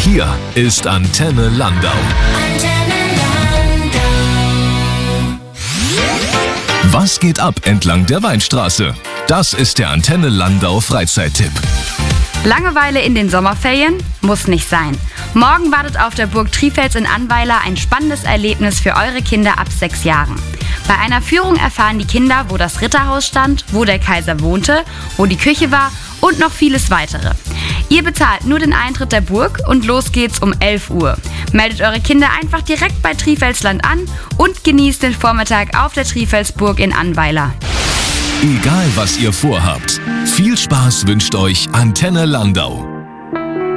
Hier ist Antenne Landau. Was geht ab entlang der Weinstraße? Das ist der Antenne Landau Freizeittipp. Langeweile in den Sommerferien? Muss nicht sein. Morgen wartet auf der Burg Trifels in Annweiler ein spannendes Erlebnis für eure Kinder ab 6 Jahren. Bei einer Führung erfahren die Kinder, wo das Ritterhaus stand, wo der Kaiser wohnte, wo die Küche war und noch vieles weitere. Ihr bezahlt nur den Eintritt der Burg und los geht's um 11 Uhr. Meldet eure Kinder einfach direkt bei Trifelsland an und genießt den Vormittag auf der Trifelsburg in Annweiler. Egal was ihr vorhabt, viel Spaß wünscht euch Antenne Landau.